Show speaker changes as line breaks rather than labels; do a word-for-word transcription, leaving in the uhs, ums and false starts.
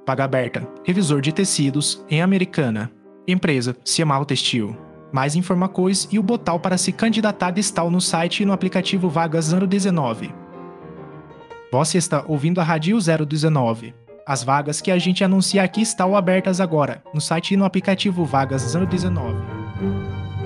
Vaga aberta, revisor de tecidos, em Americana. Empresa, Ciamal Textil. Mais informações e o botão para se candidatar está no site e no aplicativo Vagas zero dezenove. Você está ouvindo a Rádio zero dezenove. As vagas que a gente anuncia aqui estão abertas agora, no site e no aplicativo Vagas zero dezenove.